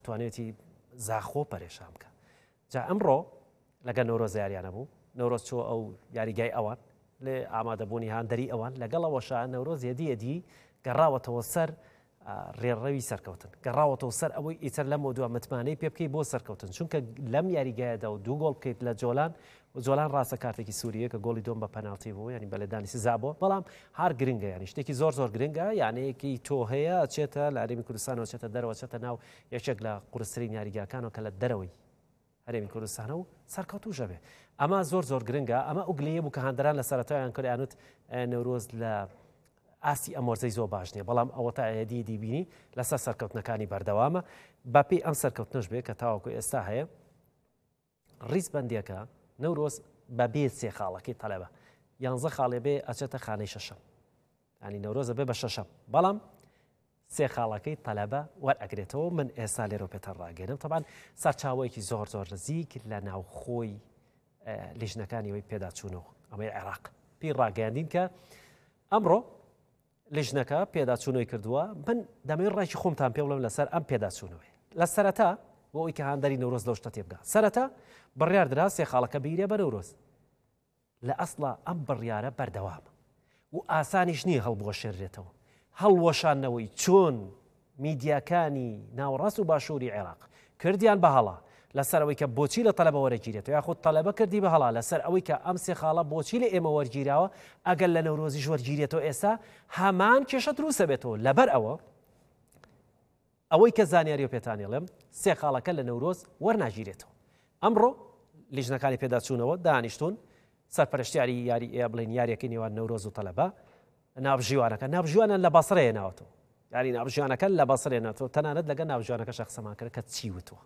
توانێتی زاخۆ پەرێشان بکە. جا ئەمڕۆ لەگەڵ نەورۆز یاریانە بوو، نەورۆز چۆ ئەو یاریگای ئەوان لێ ئامادەبوونی هاندەری ئەوان لەگەڵەوەشە نەورۆز یەدی گەڕاوەتەوە سەر ڕێڕەوی سەرکەوتن، گەڕاوەتەوە سەر ئەوەی ئیتر لەم دووە متمانەی پێ بکەی بۆ سەرکەوتن، چونکە لەم یاریگایەدا و دوو گۆڵ بکەیت لە جۆلان جۆلان ڕاستە کارتێکی سووریە کە گۆڵی دۆم بە پەنالتی بوو، ینی بەلێدانی سزا بۆ، بەڵام هەر گرنگە، ینی شتێکی زۆر گرنگە، یانەیەکی تۆ هەیە ئەچێتە لە هەرێمی کوردستانەوە چێتە دەرەوە، چێتە ناو یەکێک لە قورسترین یاریگاکانەوە کە لە دەرەوەی هەرێمی کوردستانە و سەرکەوتوو ژەبێ. ئەمە زۆر گرنگە، ئەمە ئوگلەیە بوو کە هەندەران لە سەرەتایان کردیانوت نەورۆز لە ئاسی ئەمۆرزەی زۆر باش نییە، بەڵام ئەوە تا ئەیدی دیبینی لەسەر سەرکەوتنەکانی بەردەوامە باپی ئەم سەرکەوتنش بێ کە تاوەکو ئێستا هەیە ڕیز بەندێکە نەورۆز بە بێ سێ خاڵەکەی تەلەبە 11 خاڵێ بێ ئەچێتە خانەی شەشەم، ینی نەورۆزە بێ بە شەشەم، بەڵام سێ خاڵەکەی تەلەبە وەرئەگرێتەوە. من ئێستا لێرە پێتە ڕاگەێنم تەبان سەرچاوەیەکی زۆر نزیک لە ناوخۆی لیژنەکانی وەی پێداچوونەوە ئەمەی عێراق پێی ڕاگەاندین کە ئەمڕۆ لیژنەکە پێداچوونەوەی کردووە. من دەمەوێت ڕێکی خۆمتان پێ بڵێم لەسەر ئەم پێداچوونەوەی لە سەرەتا بۆ ئەوی کە هاندەری نەورۆز لەو شتە تێبگا. سەرەتا بڕیاردرا سێ خاڵەکە بیرێ بە نەورۆز، لە ئەسڵا ئەم بڕیارە بەردەوامە و ئاسانیش نییە هەڵبوەشێنرێتەوە. هەڵوەشانەوەی چۆن میدیاکانی ناوەڕاست و باشووری عێراق کردیان بە هەڵا لەسەر ئەوەی کە بۆچی لە تەلەبە وەرەگیرێتەوە، یاخود تەلەبە کردی بە هەڵا لەسەر ئەوەی کە ئەم سێ خاڵە بۆچی لە ئێمە وەرگیراوە، ئەگەر لە نەورۆزیش وەرگیرێتەوە ئێستا هەمان کێشە دروستە بێتەوە. لەبەر ئەوەی کە زانیاری و پێتانێڵێم سێ خاڵەکە لە نەورۆز وەرناگیرێتەوە. ئەمڕۆ لیژنەکانی پێداچوونەوە دانیشتون سەرپەرشتیاری یاری بڵین یاریەکەی نێوان نەورۆز و تەلەبە ناوژیوانە لە بەسڕێ ناوەتەوە، یاری ناوژیوانەکە لە بەسڕێ ناتەوە، تەنانەت لەگەڵ ناوژیوانەکە شەخسەمان کرد کە چی وتووە.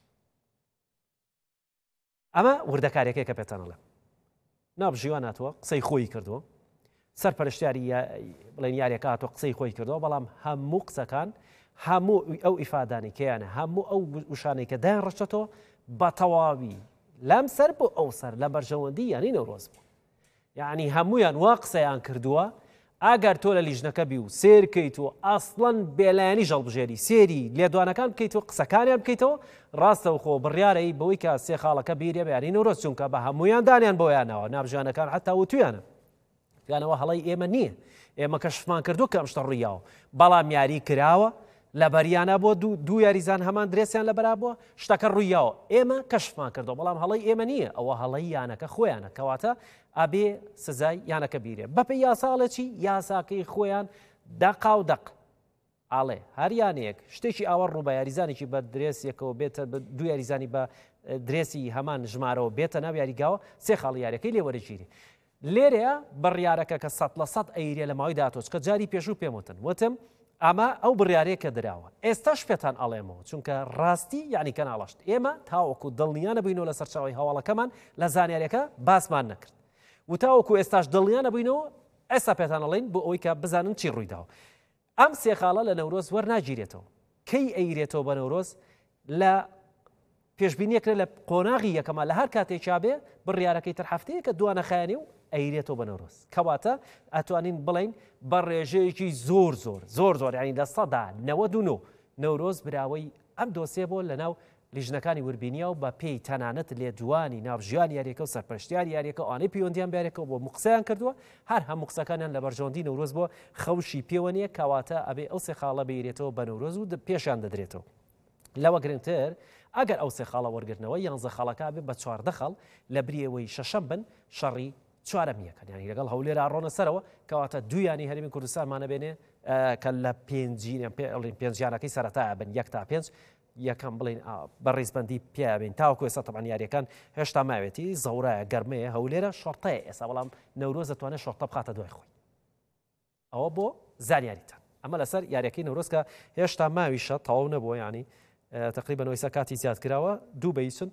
ئەمە وردەکارێکەکە کە پێتانەڵێم ناوژیوان هاتووە قسەی خۆی کردووە، سەرپەرشتیاری بڵین یاریەکە هاتووە قسەی خۆی کردووە، بەڵام هەموو قسەکان هەموو ئەو ئیفادانی کەیانە هەموو ئەو وشانەی کە دایان ڕەشتەوە بە تەواوی لەم سەر بۆ ئەو سەر لە بەرژەوەندی یانی نەورۆز بوو، یعنی هەمویان وا قسەیان کردووە ئەگەر تۆ لە لیژنەکە بی و سێرکەیت و ئەسڵەن بێلایانی ژەڵبژێری سێری لێدوانەکان بکەیتەوە قسەکانیان بکەیتەوە ڕاستەو خۆ بڕیارەی بەوەی کە سێ خاڵەکە بیرێ بە یانی نەورۆز، چونکە بە هەمویان دانیان بۆیانەوە ناوژیانەکان حتا وتویانە یانەوە هەڵی ئێمە نییە، ئێمە کەشفمان کردو کە ئەم شتە ڕوویاوە، بەڵام یاری کراوە لە بەریانە بۆ دوو یاریزان هەمان درێسیان لەبەرا بووە شتەکە ڕوویاوە، ئێمە کەشفمان کردەوە، بەڵام هەڵی ئێمە نییە، ئەوە هەڵی یانەکە خۆیانە، کەواتە ئەبێ سزای یانەکە بیرێ بەپێی یاساڵێکی یاساکەی خۆیان دەقا و دەق ئاڵێ هەریانەیەک شتێکی ئاوە ڕوو بە یاریزانێکی بە درێسێکەوە بێتە دوو یاریزانی بە درێسی هەمان ژمارەوە بێتە ناو یاریگاوە سێ خاڵی یاریەکەی لێوەرەگیری. لێرەیە بڕیارەکە کە 100% ئەیرێ لە ماوەی داهاتۆ کە جاری پێشوو پێم وتم ئەمە ئەو بڕیارەیە کە دراوە ئێستاش پێتان ئەڵێمەوە، چونکە ڕاستی یعنی کە ناڵاشت ئێمە تاوەکو دڵنیانە بووینەوە لە سەرچاوی هەواڵەکەمان لە زانیاریەکە باسمان نەکرد و تاوەکو ئێستاش دڵنیانە بووینەوە ئێستا پێتان ئەڵێن بۆ ئەوەی کە بزانن چی ڕوویداوە. ئەم سێ خاڵە لە نەورۆز وەرناگیرێتەوە، کەی ئەیرێتەوە بە نەورۆز لە پێشبینیەکرێ لە قۆناغی یەکەمە لە هەر کاتێکا بێ بڕیارەکەی تر هەفتەیە کە دوانە خایانی و ئەیرێتەوە بە نەورۆز، کەواتە ئەتوانین بڵین بە ڕێژەیەکی زۆر ینی لە 99 نەورۆز براوەی ئەم دۆسێ بۆ لە ناو لیژنەکانی وربینیا و بە پێی تەنانەت لێدوانی ناوژیان یاریەکە و سەرپەرشتیاری یاریەکە ئەوانەی پەیوەندیان بارێکەوە بۆ قسەیان کردووە، هەر هەموو قسەکانیان لە بەرژەوەندی نەورۆز بۆ خەوشی پێوە نیە، کەواتە ئەبێ ئەو سێ خاڵە بێرێتەوە بە نەورۆز و پێشیان دەدرێتەوە. لەوە گرنگتر ئەگەر ئەو سێ خاڵە وەرگرتنەوە 11 خاڵەکە بێ بە 14 خاڵ لە بریەوەی شەشەم بن شەڕی چوارەمیەکەن، یانی لەگەڵ هەولێرە ئاڕۆنە سەرەوە، کەواتە دویانی هەرێمی کوردستانمانە بێنێ کە لە پێنجیانەکەی سەرەتایە بن 1 تا 5 یەکەم بڵین بەڕێزبەندی پیابین تاوەکو ئێستا تەبەن یاریەکان هێشتا ماوێتی زەورایە گەرمەیە هەولێرە شۆرتەیە ئێستا، بەڵام نەورۆز دەتوانێت شۆرتە بخاتە دوای خۆی، ئەوە بۆ زانیاریتان. ئەمە لەسەر یاریەکەی نەورۆز کە هێشتا ماویشە تەواو نەبووە، ینی تقریبا ئێستا کاتی زیاد کراوە دوو بەیسن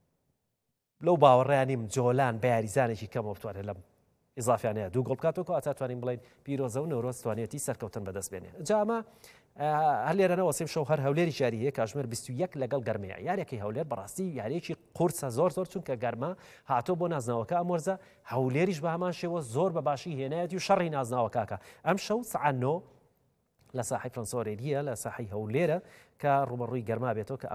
لەو باوەڕیانیم جۆلان بە یاریزانێکی کەمەوە بتوانێت لەم ئیزافیانەیە دوو گۆڵ بکاتەوە ئەتا توانین بڵین پیرۆزە و نەورۆز توانێتی سەرکەوتن بەدەست بێنێ. جا ئەمە هەر لێرەنەوە سێم شەو هەر هەولێری جاری هەیە کاژمێر 21 لەگەڵ گەرمەیە، یاریەکەی هەولێر بەڕاستی یاریەکی قورسە زۆر چونکە گەرمە هاتۆ بۆ نازناوەکە ئەمۆرزە، هەولێریش بە هەمان شێوە زۆر بە باشی هێنایەتی و شەڕی نازناوەکاکە. ئەم شەو سعە 9 لە ساحەی فرەنسۆرێریە لە ساحەی هەولێرە کە ڕوبەڕووی گەرما بێتەوە کە